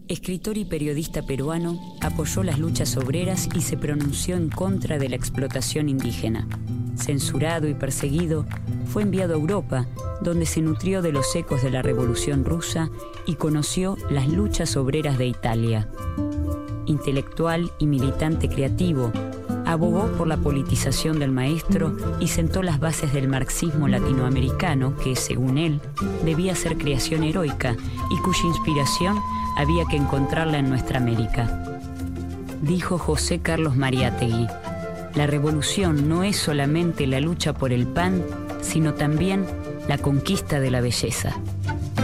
Escritor y periodista peruano, apoyó las luchas obreras y se pronunció en contra de la explotación indígena. Censurado y perseguido, fue enviado a Europa, donde se nutrió de los ecos de la Revolución Rusa y conoció las luchas obreras de Italia. Intelectual y militante creativo, abogó por la politización del maestro y sentó las bases del marxismo latinoamericano que, según él, debía ser creación heroica y cuya inspiración había que encontrarla en nuestra América. Dijo José Carlos Mariátegui: la revolución no es solamente la lucha por el pan, sino también la conquista de la belleza.